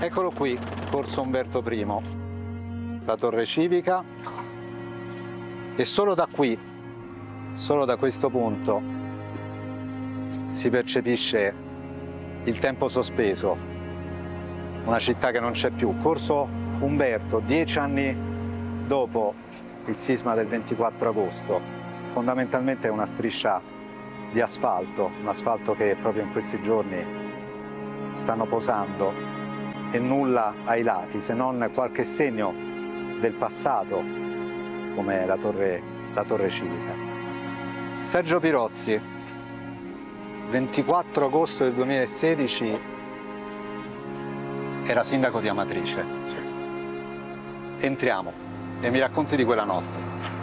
Eccolo qui, Corso Umberto I, la torre civica, e solo da qui, solo da questo punto, si percepisce il tempo sospeso, una città che non c'è più. Corso Umberto, 10 anni dopo il sisma del 24 agosto, fondamentalmente è una striscia di asfalto, un asfalto che proprio in questi giorni stanno posando, e nulla ai lati, se non qualche segno del passato, come la torre civica. Sergio Pirozzi, 24 agosto del 2016, era sindaco di Amatrice. Sì. Entriamo e mi racconti di quella notte.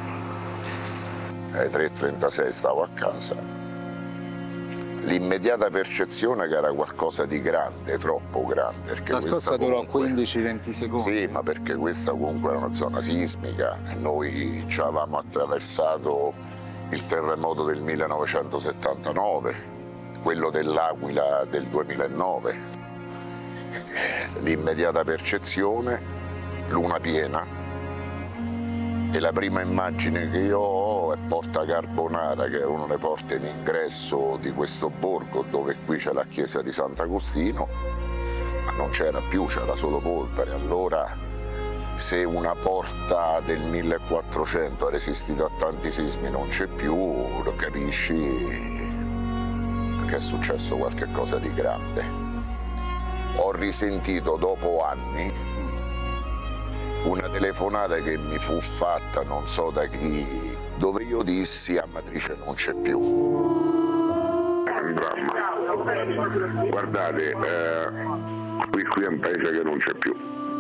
Alle 3:36 stavo a casa. L'immediata percezione che era qualcosa di grande, troppo grande. Perché La scossa durò 15-20 secondi. Sì, ma perché questa comunque era una zona sismica e noi ci avevamo attraversato il terremoto del 1979, quello dell'Aquila del 2009. L'immediata percezione, luna piena, e la prima immagine che io ho è Porta Carbonara, che era una delle porte in ingresso di questo borgo, dove qui c'è la chiesa di Sant'Agostino, ma non c'era più, c'era solo polvere. Allora, se una porta del 1400 ha resistito a tanti sismi, non c'è più, lo capisci che è successo qualcosa di grande. Ho risentito dopo anni una telefonata che mi fu fatta, non so da chi, dove io dissi Amatrice non c'è più. È un dramma. Guardate, qui è un paese che non c'è più.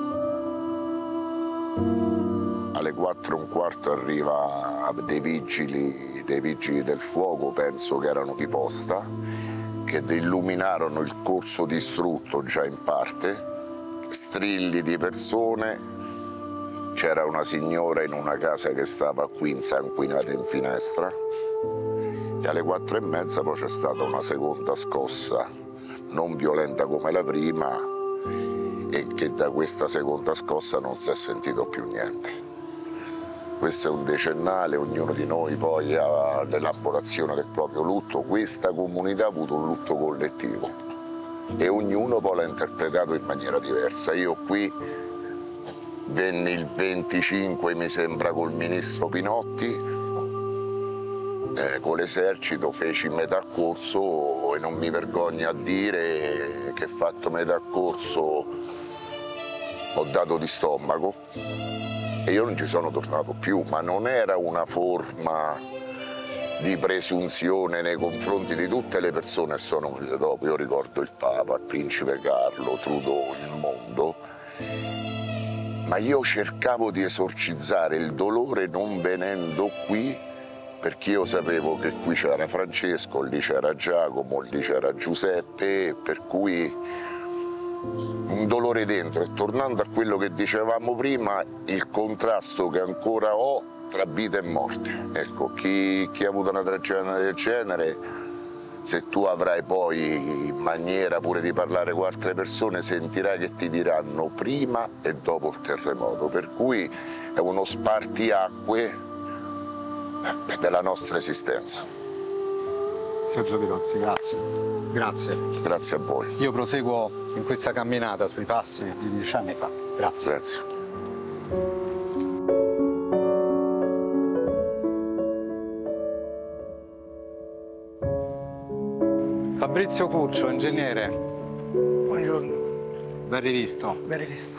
Alle 4:15 arriva dei vigili del fuoco, penso che erano di posta, che illuminarono il corso distrutto già in parte, strilli di persone. C'era una signora in una casa che stava qui insanguinata in finestra, e alle 4:30 poi c'è stata una seconda scossa, non violenta come la prima, e che da questa seconda scossa non si è sentito più niente. Questo è un decennale, ognuno di noi poi ha l'elaborazione del proprio lutto. Questa comunità ha avuto un lutto collettivo e ognuno poi l'ha interpretato in maniera diversa. Io qui venni il 25, mi sembra, col ministro Pinotti, con l'esercito, feci metà corso e non mi vergogno a dire che fatto metà corso ho dato di stomaco e io non ci sono tornato più, ma non era una forma di presunzione nei confronti di tutte le persone che sono venute dopo. Io ricordo il Papa, il Principe Carlo, Trudeau, il mondo, ma io cercavo di esorcizzare il dolore non venendo qui, perché io sapevo che qui c'era Francesco, lì c'era Giacomo, lì c'era Giuseppe, per cui un dolore dentro. E tornando a quello che dicevamo prima, il contrasto che ancora ho tra vita e morte. Ecco, chi ha avuto una tragedia del genere, se tu avrai poi maniera pure di parlare con altre persone, sentirai che ti diranno prima e dopo il terremoto, per cui è uno spartiacque della nostra esistenza. Sergio Pirozzi, grazie. Grazie. Grazie a voi. Io proseguo in questa camminata sui passi di 10 anni fa. Grazie. Grazie. Fabrizio Curcio, ingegnere. Buongiorno, Ben rivisto. ben rivisto.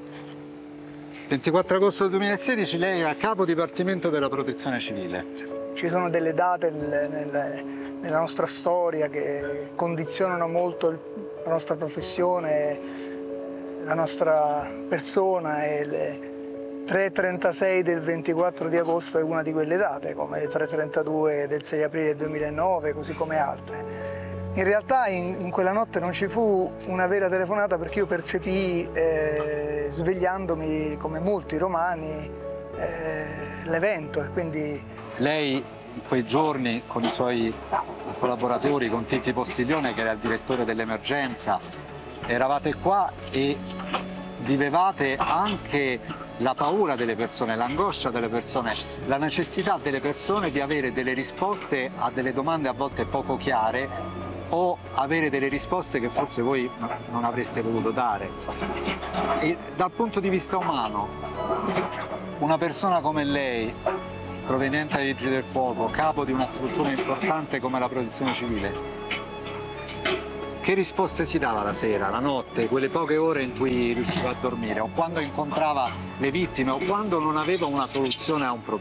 24 agosto del 2016 lei è a capo dipartimento della protezione civile. Ci sono delle date nella nostra storia che condizionano molto la nostra professione, la nostra persona, e le 3:36 del 24 di agosto è una di quelle date, come le 3:32 del 6 aprile 2009, così come altre. In realtà in quella notte non ci fu una vera telefonata, perché io percepii, svegliandomi come molti romani, l'evento, e quindi... Lei in quei giorni con i suoi collaboratori, con Titti Postiglione che era il direttore dell'emergenza, eravate qua e vivevate anche la paura delle persone, l'angoscia delle persone, la necessità delle persone di avere delle risposte a delle domande a volte poco chiare o avere delle risposte che forse voi non avreste voluto dare. E dal punto di vista umano, una persona come lei, proveniente dai Vigili del Fuoco, capo di una struttura importante come la Protezione Civile, che risposte si dava la sera, la notte, quelle poche ore in cui riusciva a dormire, o quando incontrava le vittime, o quando non aveva una soluzione a un problema?